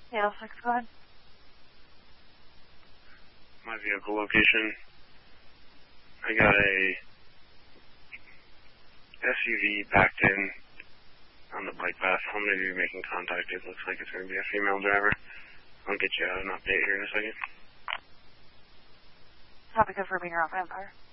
Yeah, 6, go ahead. My vehicle location. I got a SUV backed in on the bike path. I'm going to be making contact. It looks like it's going to be a female driver. I'll get you an update here in a second. Copy, confirming you're off Empire.